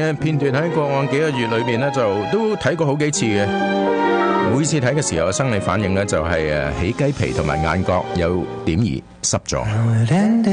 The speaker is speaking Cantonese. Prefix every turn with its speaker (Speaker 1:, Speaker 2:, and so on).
Speaker 1: 嘅片段喺過往幾個月裏邊呢，就都睇過好幾次嘅。每次睇嘅時候，生理反應呢就係起雞皮同埋眼角有點兒濕咗。